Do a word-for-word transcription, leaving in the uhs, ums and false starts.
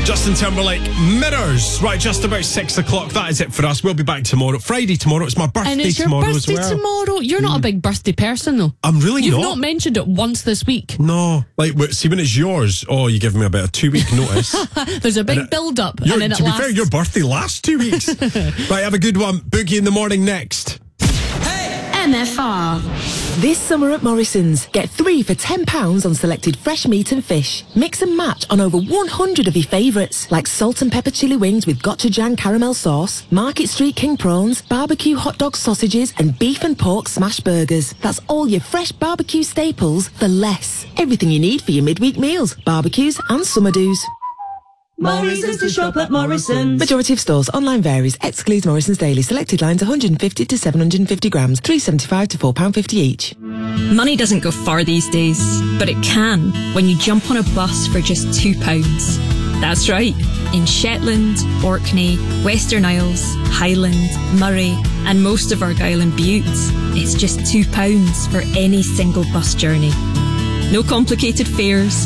Justin Timberlake, Mirrors. Right, just about six o'clock. That is it for us. We'll be back tomorrow. Friday tomorrow. It's my birthday And it's your tomorrow birthday as well. tomorrow. You're not a big birthday person, though. I'm really You've not. not mentioned it once this week. No. Like, wh- see, when it's yours, oh, you give me about a two-week notice. There's a big it- build-up, Your- and then to it be lasts. fair, your birthday lasts two weeks. Right, have a good one. Boogie in the morning next. M F R. This summer at Morrison's, get three for ten pounds on selected fresh meat and fish. Mix and match on over one hundred of your favourites, like salt and pepper chili wings with gochujang caramel sauce, Market Street king prawns, barbecue hot dog sausages, and beef and pork smash burgers. That's all your fresh barbecue staples for less. Everything you need for your midweek meals, barbecues and summer do's. Morrison's to shop at Morrison's. Majority of stores. Online varies. Excludes Morrison's Daily. Selected lines one hundred fifty to seven hundred fifty grams. three pounds seventy-five to four pounds fifty each. Money doesn't go far these days, but it can when you jump on a bus for just two pounds. That's right. In Shetland, Orkney, Western Isles, Highland, Murray, and most of Argyll and Bute, it's just two pounds for any single bus journey. No complicated fares,